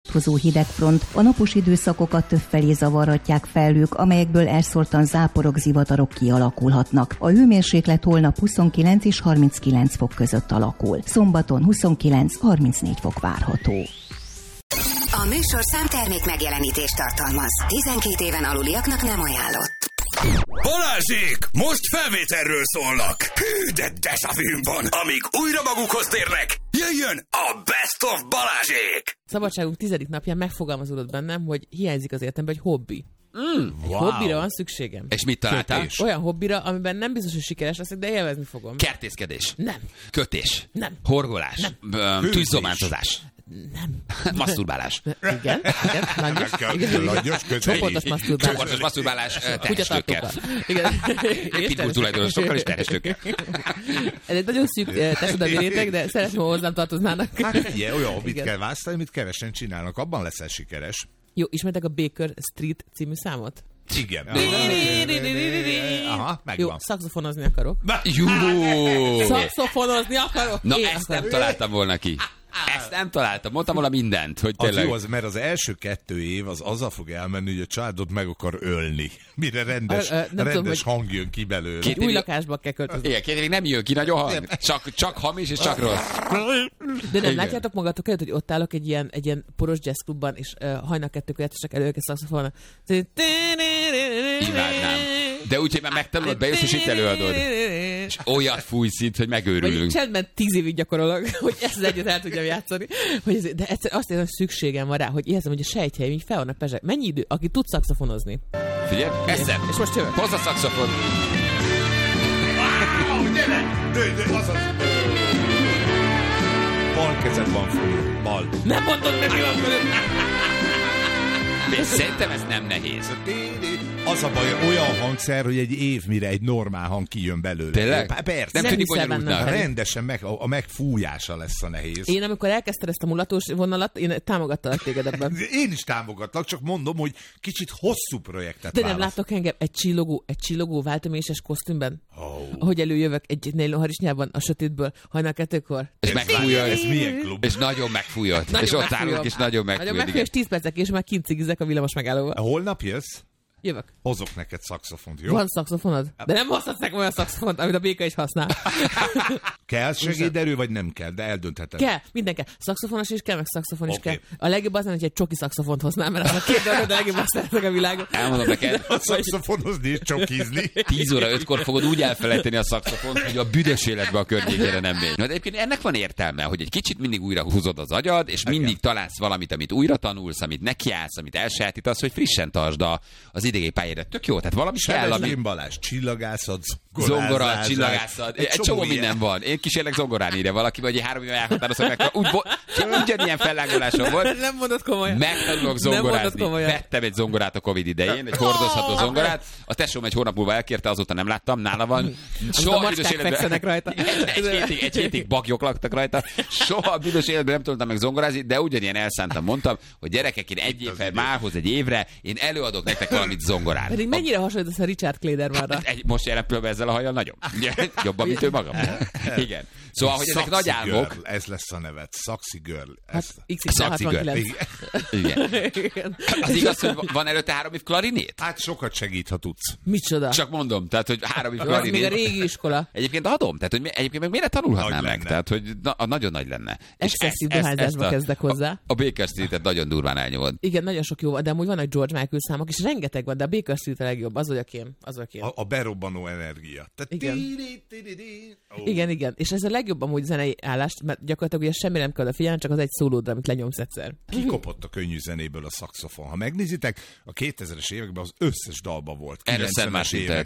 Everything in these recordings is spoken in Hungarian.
hozó hidegfront. A napos időszakokat többfelé zavarhatják felhők, amelyekből elszórtan záporok, zivatarok kialakulhatnak. A hőmérséklet holnap 29 és 39 fok között alakul. Szombaton 29-34 fok várható. A műsorszám termék megjelenítést tartalmaz. 12 éven aluliaknak nem ajánlott. Balázsék! Most felvételről szólnak! Hű, de deszavűm van! Amíg újra magukhoz térnek, jöjjön a Best of Balázsék! Szabadságunk 10. napján megfogalmazódott bennem, hogy hiányzik az életemben egy hobbi. Egy hobbira van szükségem. És mit találtál? Olyan hobbira, amiben nem biztos, hogy sikeres leszek, de élvezni fogom. Kertészkedés. Nem. Kötés. Nem. Horgolás. Nem. Tűzzománcozás. Nem. Masturbálás. Igen. Langyos Csoportos masturbálás. Csoportos masturbálás terhestőkkel. Igen. Pitbull tulajdonosokkal és terhestőkkel. Ez egy nagyon szűk társadalmi réteg, de szeretném, ha hozzám tartoznának. Hát ugye, olyan hobbit kell választani, amit kevesen csinálnak, abban leszel sikeres. Jó, ismertek a Baker Street című számot? Igen. Aha, megvan. Jó, szaxofonozni akarok. Jó! Szaxofonozni akarok? Na, ezt nem találtam volna ki. Ezt nem találtam. Mondtam volna mindent, hogy tényleg... Az jó, mert az első 2 év az azzal fog elmenni, hogy a családot meg akar ölni. Mire rendes hang jön ki belőle. Egy új lakásba kell költözni. Igen, 2 évig nem jön ki nagyon hang. Csak hamis és csak rossz. De nem látjátok magatok előtt, hogy ott állok egy ilyen poros jazzklubban, és hajnal 2-kor játszottak elő egy szaxofonnal. Imádnám. De úgy, hogy már megtanulod, bejössz, és itt előadod. És olyat fújsz itt, hogy megőrülünk. Vagy csendben 10 évig gyakorolok, hogy ezt egyet el tudjam játszani. De egyszer azt érzem, hogy szükségem van rá, hogy érzem, hogy a sejtjeim így fel vannak pezsek. Mennyi idő? Aki tud szaxofonozni. Figyelj, eszem. És most jövök. Hozz a szaxofon. Bal kezed van föl. Bal. Nem mondod meg, mi van fölött. Szerintem ez nem nehéz. Az a baj, olyan hangszer, hogy egy év mire egy normál hang kijön belőle. Tényleg? Persze. Nem tűnik bonyolultnak. Rendesen a megfújása lesz a nehéz. Én amikor elkezdted ezt a mulatós vonalat, én támogattalak téged ebben. Én is támogatlak, csak mondom, hogy kicsit hosszú projektet De nem látok engem egy csillogó váltoméses kosztümben? Oh. Ahogy előjövök egy nylonharisnyában a sötétből hajnal 2-kor. És megfújod. Ez milyen klub? És nagyon megfújod. És ott állunk, és nagyon megfújod. És 10 percek, és már kint cigizek a villamos megállóval. Holnap jössz? Jövök. Hozok neked szaxofont, jó? Van szaxofonod? De nem hozhatsz nekem olyan szaxofont, amit a béka is használ. Kell segéderő, vagy nem kell, de eldöntheted. Kell, minden kell. Szaxofonos is kell, meg szaxofon is Okay. kell. A legjobb az, hogy egy csoki szaxofont hoznám, mert az a 2 dolog, de legjobb azt szeretnek a világon. Elmondom neked. A szaxofonozni és csokizni. 10 óra 5-kor fogod úgy elfelejteni a szaxofont, hogy a büdös életbe a környékére nem mégy. Na, de egyébként ennek van értelme, hogy egy kicsit mindig újra húzod az agyad, és mindig találsz valamit, amit újra tanulsz, amit nekiállsz, amit elsajátítasz, hogy frissen tartsd az idegi pályádat. Tök jó, tehát valami kell, ami... Én Balázs, csillagászat, Zongora, csillagászat, egy csomó minden van. Én kísérlek zongorán ide valaki, vagy 3 éve elhatározom meg. Ugyanilyen fellágolásom volt. Nem mondod komolyan. Megtanulok zongorázni. Vettem egy zongorát a Covid idején, egy hordozható zongorát. A tesóm egy hónap múlva elkérte, azóta nem láttam, nála van. Soha büdös életben rajta. Egy hétig bagyok laktak rajta. Soha büdös életben nem tudtam meg zongorázni, de ugyanilyen elszántam, mondtam, hogy gyerekek, én egy évvel márhoz egy évre, én előadok nektek valamit zongorán. Pedig mennyire hasonlítasz a Richard Kledermanra? Most jelen pillanatban ezzel a hajjal nagyon. Jobban, mint ő magam. Igen. Szóval, hogy ezek nagy álmok. Ez lesz a neved. Sexy Girl. Sexy Girl. Igen. Az igaz, hogy van előtte 3 év klarinét? Hát sokat segít, ha tudsz. Micsoda? Csak mondom, tehát, hogy 3 év Az klarinét. még a régi iskola. Egyébként adom, tehát, hogy egyébként meg miért tanulhatnám Nagy meg? lenne. Tehát, hogy nagyon nagy lenne. Excesszív dohányzásba kezdek hozzá. A Baker Street-et nagyon durván elnyomod. Igen, nagyon sok jó, de amúgy vannak George Michael számok, és rengeteg van, de a Baker Street a legjobb, az vagyok én. A berobbanó energia. Igen. És ez a legjobb amúgy zenei állást, mert gyakorlatilag ugye semmi nem kell a figyelni, csak az egy szólódra, amit lenyomsz egyszer. Kikopott a könnyű zenéből a szaxofon. Ha megnézitek, a 2000-es években az összes dalba volt. Erre Szent Mártin.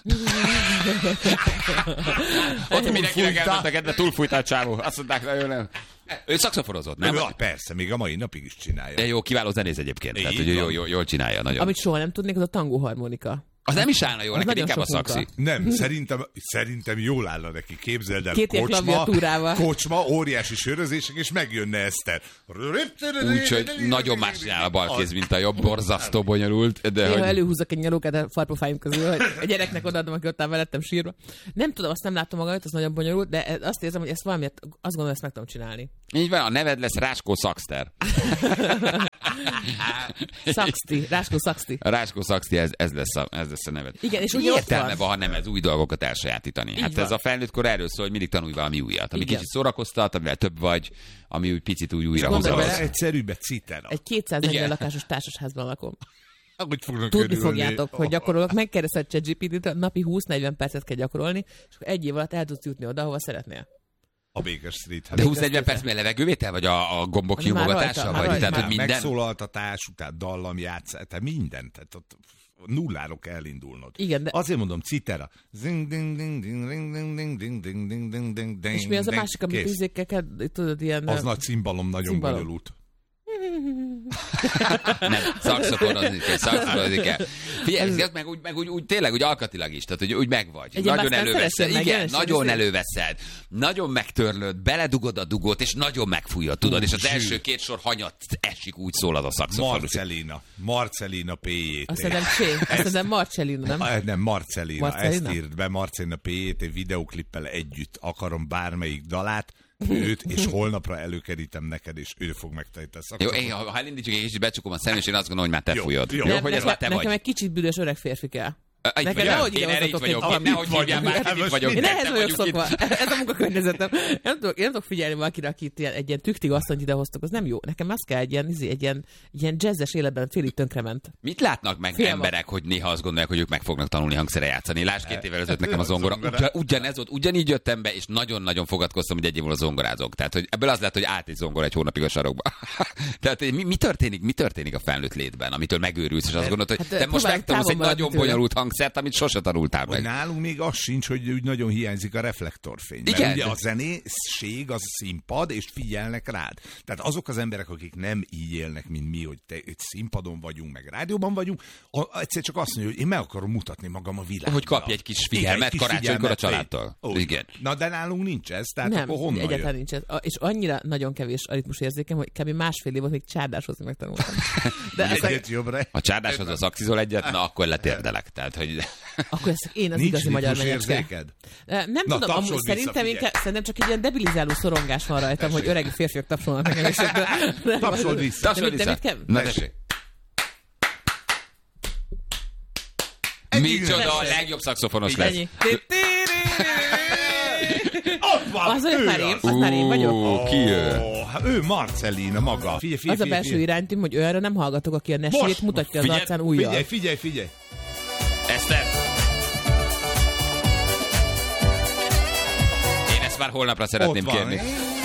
Ott mindenkinek elment a kedve, túlfújt a csávó. Azt mondták, nagyon nem. Ő szaxofonozott, nem? Ja, persze, még a mai napig is csinálja. De jó, kiváló zenész egyébként. Tehát, hogy jól csinálja nagyon. Amit soha nem tudnék, az a tangó harmonika. Az nem is állna jól, neked inkább a szaxi. Nem, szerintem jól állna neki. Képzeld el, kocsma, óriási sörözések, és megjönne Eszter. Úgyhogy nagyon más csinál a balkéz, mint a jobb, borzasztó bonyolult. De hogy... előhúzok egy nyalókát a farpofáim közül, hogy a gyereknek odaadom, aki ott áll velettem sírva. Nem tudom, azt nem látom magam, ez nagyon bonyolult, de azt érzem, hogy ezt valamiért, azt gondolom, ezt meg tudom csinálni. Így van, a neved lesz Ráskó Szaxter. Szakszti, Ráskó Szakszti. A Ráskó Szakszti, ez lesz a neved. Igen, és mi ugye értelme van, ha nem ez új dolgokat elsajátítani? Hát van. ez a felnőttkor erről szól, hogy mindig tanulj valami újat, ami Igen. kicsit szórakoztat, amivel több vagy, ami úgy picit úgy újra gondolj hozza. bele, Egyszerűbb Citera. Egy 240 Igen. lakásos társasházban lakom. Hogy fognak Tudni örülni. fogjátok, hogy gyakorolok. Megkérdezted ChatGPT-t, napi 20-40 percet kell gyakorolni, és akkor egy év alatt el tudsz jutni oda, hova szeretnél. A Baker Street. De 20-40 perc mi a levegővétel, vagy a gombok Hanem már kinyomogatása? rajta, Vagy már tehát, rajta. hogy minden? Megszólaltatás, után dallamjátszás, tehát mindent. Tehát ott nulláról kell elindulnod. Igen, de- Azért mondom, Citera. Zing, ding, ding, ding, ding, ding, ding, ding, ding, ding, ding, ding, ding, És mi az a ding. másik, amit Kész. izékkel, tudod, ilyen... Az nagy cimbalom nagyon Cimbalom. bonyolult. Nem, szakszoforozni kell. Figyelj, ez meg úgy tényleg úgy alkatilag is, tehát hogy úgy megvagy. Egy ilyen Nagyon basztán előveszed. szeressen meg, Igen, jelensen nagyon ezért. előveszed. Nagyon megtörlöd, beledugod a dugót, és nagyon megfújod, tudod, és az zsű. első két sor hanyat esik, úgy szólad a szakszofon. Marcelina P.J.T. Azt hiszem Azt hiszem Marcellino, nem? Nem, Marcelina. Marcelina? Ezt írt be, Marcelina P.J.T. videoklippel együtt akarom bármelyik dalát, őt, és holnapra előkerítem neked, és ő fog megtenni a Jó, szakszofon. én, ha elindítjuk egy kicsit, becsukom a szemem, és én azt gondolom, hogy már te Jó, fújod. jó. Jó, Nem, hogy ez már te nekem vagy. egy kicsit büdös öreg férfi kell. Itt Nekem vagy, nehogy én ide erre itt hozzatok vagyok, egy- nehogy hívjál már, itt vagyok. Én ehhez ketten vagyok vagyunk itt. szokva. Ez a munkakörnyezetem. Én nem tudok figyelni valakire, akit egy ilyen tüktig asszonyt idehoztok, az nem jó. Nekem az kell egy ilyen jazzes életben félig tönkrement. Mit látnak meg Félve. emberek, hogy néha azt gondolják, hogy ők meg fognak tanulni hangszere játszani? Lásd, 2 évvel ezelőtt nekem a zongora. Ugyanez volt, ugyanígy jöttem be, és nagyon-nagyon fogadkoztam, hogy egy év múlva zongorázok. Tehát, hogy ebből az lett, hogy állt egy zongora egy hónapig a sarokba. Tehát mi történik a felnőtt létben, amitől megőrülsz, és azt gondolod, hogy Hát, te most próbálj megtanulsz egy távol maradni nagyon tőle. bonyolult hangszert, amit sose tanultál Hogy meg. nálunk még az sincs, hogy úgy nagyon hiányzik a reflektorfény. Mert Igen. ugye a zenéség az színpad, és figyelnek rád. Tehát azok az emberek, akik nem így élnek, mint mi, hogy itt színpadon vagyunk, meg rádióban vagyunk, egyszer csak azt mondja, hogy én meg akarom mutatni magam a világban. Hogy kapj egy kis figyelmet karácsonykor a családtól. Igen. Na, de nálunk nincs ez, tehát Nem, akkor honnan egyáltalán jön? nincs ez. És annyira nagyon kevés a ritmus érzékem, hogy kb. Másfél év volt, még csárdáshozni megtanultam. De Egyet jobbra. Ha csárdáshoz a szakszizol egyet, na akkor letérdelek. Tehát, hogy akkor ez én az Nincs igazi magyar ritmus menyecske. érzéked? Nem Na, tudom, tapsold amúgy vissza, szerintem figyelj. szerintem csak egy ilyen debilizáló szorongás van rajtam, hogy öreg férfiak tapsolnak nekem. És Tapsold vissza. Tapsold vissza. Na tessék. Micsoda a legjobb szaxofonos lesz. Ennyi. Ott van! Az olyan ő már én, az már én vagyok. Ki ő? Hát ő Marcelina maga. Figyelj, Az a belső iránytím, hogy olyanra nem hallgatok, aki a nesét Most, mutatja az figyelj, arcán ujjal. Figyelj. Eszter! Én ezt már holnapra szeretném Ott van. kérni.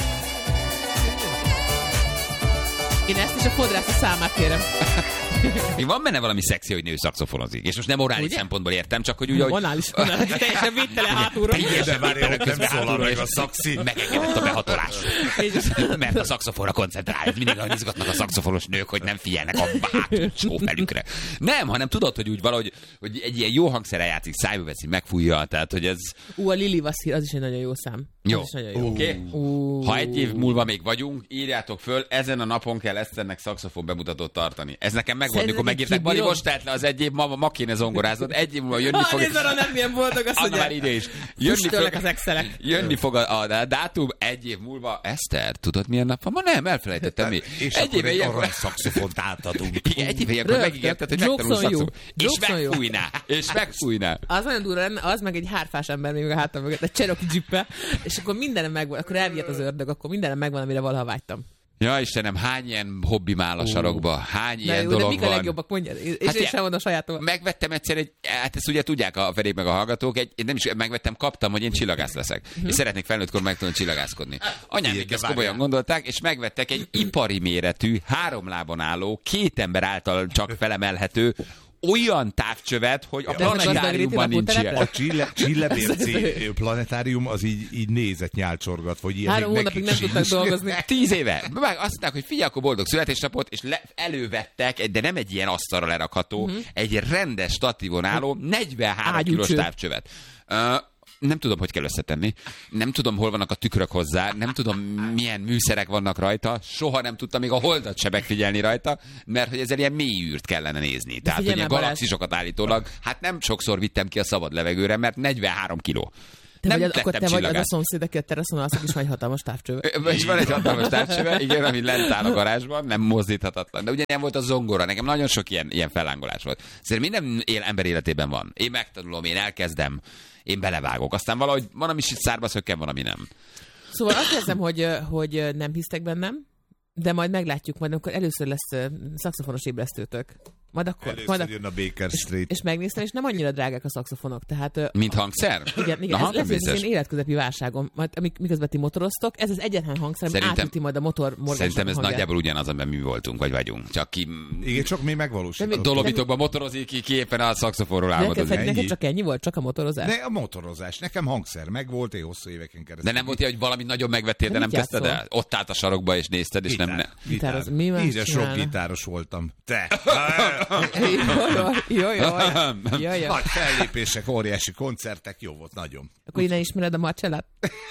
Én ezt is a fodrász a számát kérem. Még van benne valami szexi, hogy nő szaxofonozik. És most nem orális Ugye? szempontból értem, csak hogy ugye, hogy... Vonális, teljesen védtelen hátulra. De várj, ott nem szólal meg a szaxi. Megengedett a behatolás. Mert a szaxofonra koncentrál. Mindig olyan izgatnak a szaxofonos nők, hogy nem figyelnek a hátsó felükre. Nem, hanem tudod, hogy úgy valahogy, hogy egy ilyen jó hangszerrel játszik, szájba veszi, megfújja, tehát hogy ez... A Lili Vasszír, az is egy nagyon jó szám. Jó. Az is nagyon jó. Oké. Ha egy év múlva még vagyunk, írjátok föl, ezen a napon kell Eszternek szaxofon bemutatót tartani. Ez nekem megvan, Szerinted amikor megírták, Bali, kibírom? most telt le az egy év, ma kéne zongoráznod, egy év múlva jönni fog... Nézd arra, nem milyen boldog, azt Anna már mondja. ide is. Füstölnek az excelek. Jönni fog a dátum egy év múlva. Eszter, tudod milyen nap van? Ma nem, elfelejtettem mi. És Egy akkor éve egy ilyenkor... arany szaxofont átadunk. Igen, egy éve ilyenkor Rögtön. megígérted, hogy Jokes megtanulsz on you. szaxofon. És Jokes on you. megfújná. És megfújná. Az nagyon durva lenne, az meg egy hárfás ember még a hátam mögött, egy Cherokee Jeep-e, és akkor mindenem megvan, akkor elvihet az ördög, akkor mindenem megvan, amire valaha vágytam. Ja, Istenem, hány ilyen hobbim áll a sarokba? Hány De ilyen jó, de dolog mik a van? legjobbak, mondjad, és Hát én ilyen- sem mondom sajátom. Megvettem egyszer hát ezt ugye tudják a Ferék meg a hallgatók, nem is megvettem, kaptam, hogy én csillagász leszek. És szeretnék felnőttkor megtanulni csillagászkodni. Anyám még de ezt komolyan várjál. gondolták, és megvettek egy ipari méretű, 3 lábon álló, 2 ember által csak felemelhető olyan távcsövet, hogy a De ez meg planetáriumban az nincs ilyen. A Csillebérci planetárium az így nézett nyálcsorgat, hogy ilyen 3 még hónapig nekik nem tudtak sincs. dolgozni. 10 éve. Meg azt mondták, hogy figyelj, akkor boldog születésnapot, és elővettek, de nem egy ilyen asztalra lerakható, egy rendes statívon álló 43 Ágyúcső. kilós távcsövet. Nem tudom, hogy kell összetenni. Nem tudom, hol vannak a tükrök hozzá. Nem tudom, milyen műszerek vannak rajta. Soha nem tudtam még a holdat se megfigyelni rajta, mert hogy ezzel ilyen mély űrt kellene nézni. Tehát, figyelj hogy már, galaxisokat állítólag, hát nem sokszor vittem ki a szabad levegőre, mert 43 kiló. Te vagy, lettem akkor te vagy az a csillagász. szomszéd, aki a teraszon alszik, és van egy hatalmas távcsőve. És van egy hatalmas távcsöve, igen, ami lent áll a garázsban, nem mozdíthatatlan. De ugyanilyen volt a zongora, nekem nagyon sok ilyen fellángolás volt. Szerintem minden ember életében van. Én megtanulom, én elkezdem, én belevágok. Aztán valahogy van, ami szárba szökken, van, ami nem. Szóval azt érzem, hogy nem hisztek bennem, de majd meglátjuk, majd amikor először lesz szaxofonos ébresztőtök. Majd akkor. Először jön a Baker Street. És megnéztem, és nem annyira drágák a szaxofonok. Tehát, Mint hangszer? igen, Aha, ez lesz biztos. az én életközepi válságom. Majd, miközben ti motoroztok, ez az egyetlen hangszer, ami átüti majd a motor morgásnak Szerintem ez hangját. nagyjából ugyanaz, amiben mi voltunk, vagy vagyunk. Csak ki Igen, csak mi megvalósítottuk. Dolomítokban motorozik, ki éppen a szaxofonról álmodozik. Neked csak ennyi volt? Csak a motorozás? De a motorozás. Nekem hangszer meg volt, én hosszú éveken keresztül. De nem volt ilyen, hogy valami nagyon megvettél, de De nem mit kezdted játszol? el? Ott állt a sarokba, és nézted, és nem... Gitároz. Mi más Én sok csinálna? gitáros voltam. Te! Jaj. Nagy fellépések, óriási koncertek, jó volt, nagyon. Akkor innen ismered a Marcellát?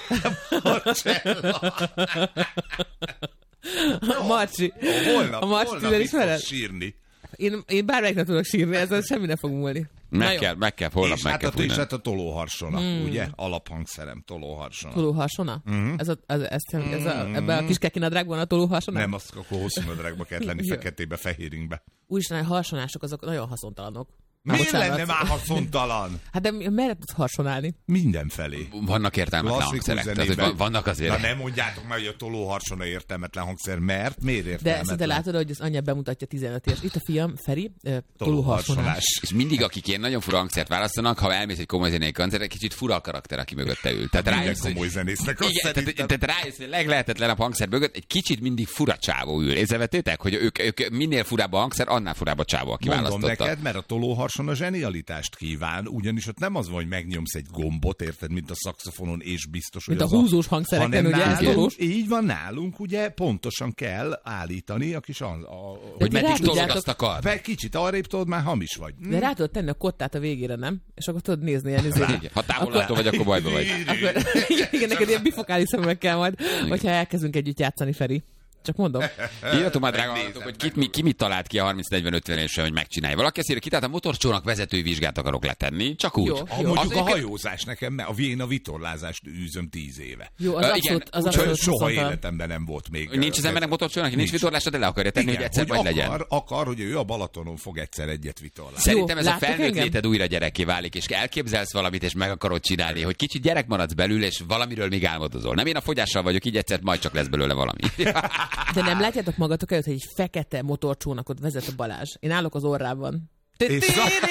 Marcsi. A Marcsi, tudod, ismered? Sírni. Én bármelyiknek tudok sírni, ezzel semmi ne fog múlni. Na jó. Meg kell, holnap És meg kell fújni. hát a tolóharsona, ugye? Alaphangszerem, tolóharsona. Tolóharsona? Ebben a kis kekinadrágban a tolóharsona? Nem, azt akkor hosszú nadrágba kellett lenni, Jó. feketébe, fehéringbe. Úristen, a harsonások azok nagyon haszontalanok. Miért Bocsánat. lenne már haszontalan? Hát de merre tudsz harsonálni? Mindenfelé. Vannak értelmetlen Klasszikus hangszerek. Tehát, hogy zenében. vannak azért... Na nem mondjátok már, hogy a tolóharsona értelmetlen hangszer, mert miért De értelmetlen? szinte látod, hogy az anyja bemutatja 15 éves. Itt a fiam, Feri, tolóharsonás. És mindig, akik ilyen nagyon fura hangszert választanak, ha elmész egy komoly zenei koncertre, kicsit fura a karakter, aki mögötte ül. Tehát Minden rájössz, komoly zenésznek azt igen, szerintem. tehát rájössz, hogy leglehetetlenebb hangszer mögött egy kicsit mindig fura csávó ül. Észrevettétek, hogy ők minél furább a hangszer, annál furább a csávó, aki Mondom választotta. neked, mert a tolóharsona zsenialitást kíván, ugyanis ott nem az van, hogy megnyomsz egy gombot, érted, mint a szaxofonon, és biztos, Mint hogy a az húzós hangszereken, hanem ugye, ez nálunk, valós? így van nálunk, ugye pontosan kell állítani a kis... Hogy ti rá meddig tolod tudjátok- azt a kar. Be kicsit arrébb tudod, már hamis vagy. De rá tudod tenni a kottát a végére, nem? És akkor tudod nézni ilyen izé. Igen. Ha távolattól vagy, akkor bajba vagy. Akkor, igen, neked ilyen bifokális szemek kell majd, hogyha elkezdünk együtt játszani, Feri. Csak mondom. Írjatok már, drága hallgatók, hogy ki mit talált ki a 30-40-50 évesen, hogy megcsinálja. Valaki azt írja, ki, tehát a motorcsónak vezetői vizsgát akarok letenni, csak úgy. Jó. Mondjuk Az a hajózás nekem, a Viena vitorlázást űzöm 10 éve. Jó, az Igen, abszolút, az Úgyhogy abszolút soha haszontalan. életemben nem volt még. Nincs az embernek motorcsónak, nincs vitorlása, de le akarja tenni, hogy egyszer majd legyen. Akar, hogy ő a Balatonon fog egyszer egyet vitorlázni. Szerintem ez a láttok felnőtt engem? léted újra gyerekké válik, és elképzelsz valamit, és meg akarod csinálni, hogy kicsit gyerek maradsz belül, és valamiről még álmodozol. Nem, én a fogyással vagyok, így egyszer majd csak lesz belőle valami. De nem látjátok magatok előtt, hogy egy fekete motorcsónakot vezet a Balázs. Én állok az orrában. És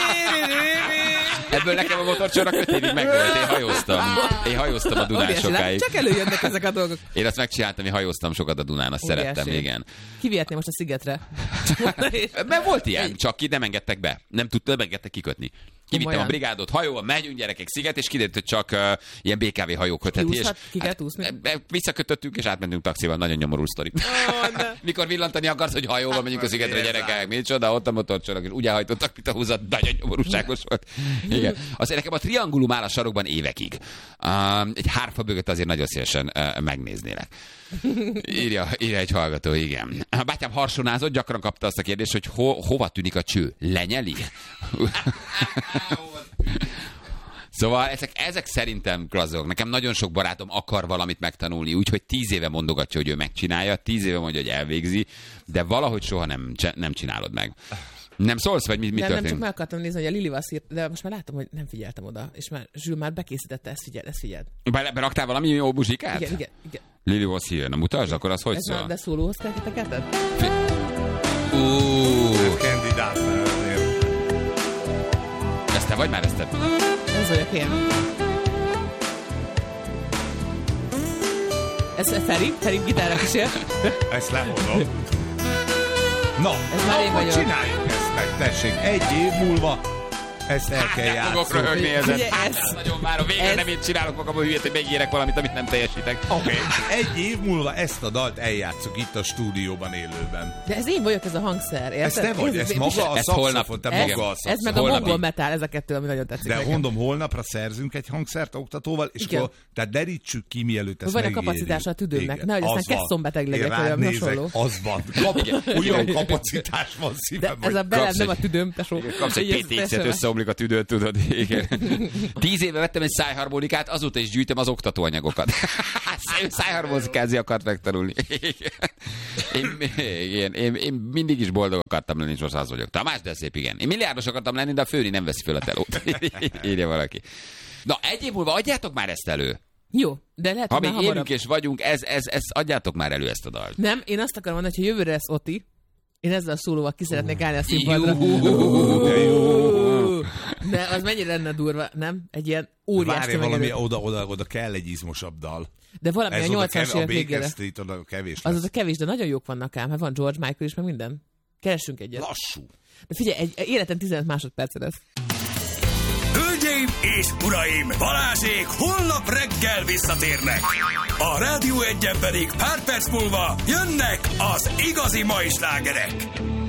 Ebből nekem a motorcsónak 5 évig megvolt, én hajóztam a Dunán Óriási, sokáig. csak előjönnek ezek a dolgok. Én azt megcsináltam, én hajóztam sokat a Dunán, azt szerettem, Óriási. igen. Kivihetném most a szigetre. Mert volt ilyen, csak ki nem engedtek be. Nem engedtek kikötni. Kivittem Komolyan? a brigádot hajóval, megyünk gyerekek sziget, és kiderült, hogy csak ilyen BKV hajók kötheti. És Ki kell úszni? visszakötöttünk, és átmentünk taxival, nagyon nyomorú sztori. Mikor villantani akarsz, hogy hajóval megyünk a szigetre, gyerekek, micsoda, ott a motorcsónak, és úgy elhajtottak, mint a húzat, nagyon nyomorúságos volt. Igen. Azért nekem a triangulum áll a sarokban évekig. Egy hárfa bögöt azért nagyon szívesen megnéznélek. Írja egy hallgató, igen. A bátyám harsonázott, gyakran kapta azt a kérdést, hogy hova tűnik a cső? Lenyeli? Szóval ezek szerintem klasszok. Nekem nagyon sok barátom akar valamit megtanulni, úgyhohogy 10 éve mondogatja, hogy ő megcsinálja, 10 éve mondja, hogy elvégzi, de valahogy soha nem csinálod meg. Nem szólsz, vagy mi Nem, történt? csak meg akartam nézni, hogy a Lili írt, de most már látom, hogy nem figyeltem oda, és már Zsül már bekészítette, ezt figyeld. Beraktál valami jó muzsikát? Igen. Lili was here. Na mutasd, akkor az hogy Ez már szól? de szólóhoz kell titeketed? Kandidát azért. Ezt te vagy már ezt te? Ez vagyok én. Ez Feri gitárra kísér. Ezt lehonom. Na, Ez már én akkor vagyok. csináljuk ezt meg, tessék. 1 év múlva ezt el kell Fogok játszani. röhögni ezen. Ugye ez- Nagyon várom. Végre ez- nem én csinálok magam a hülyét, hogy megírek valamit, amit nem teljesítek. Oké. 1 év múlva ezt a dalt eljátszuk itt a stúdióban élőben. De ez én vagyok, ez a hangszer, érted? Ez te vagy, ez maga a Ezt holnap- szaxofon, te ez- maga a Ez szaxofon. meg a Holnap mongol így. metal, ez a kettő, ami nagyon tetszik De nekem. mondom, holnapra szerzünk egy hangszert oktatóval, és Igen. akkor, tehát derítsük ki, mielőtt ezt Hogy van a megírjuk. kapacitása a tüdőmnek, Igen, nehogy aztán az van. kesszonbeteg legyek, Én vagy rád valami nézek, hasonló. az van. Olyan kapacitás van De szívem, ez a hogy belem kapsz nem a egy- tüdőm, tesó. Kapsz egy Így ez PTX-et teljesen- össze összeomlik a tüdőt, tudod. Igen. 10 éve vettem egy szájharmonikát, azóta is gyűjtöm az oktatóanyagokat. Szájharmonikázni akart megtanulni. Én mindig is boldog akartam lenni, és most az vagyok. Tamás, de szép, igen. Én milliárdos akartam lenni, de a főni nem veszi föl a telót. Írja valaki. Na, egy év múlva adjátok már ezt elő. Jó, de lehet, ha még élünk és vagyunk, adjátok már elő ezt a dalt. Nem, én azt akarom mondani, hogy ha jövőre lesz Oti, én ezzel a szólóval ki szeretnék állni a színpadra. De az mennyire lenne durva, nem? Egy ilyen óriási valami oda kell egy izmosabb dal. De valami ez a 80-as évek végére. Oda kevés lesz. Az a kevés, de nagyon jók vannak ám. Hát van George Michael is, meg minden. Keressünk egyet. Lassú. De figyelj, egy életen 15 másodperce lesz. Hölgyeim és uraim, Balázsék holnap reggel visszatérnek. A Rádió 1-en pedig pár perc múlva jönnek az igazi mai slágerek.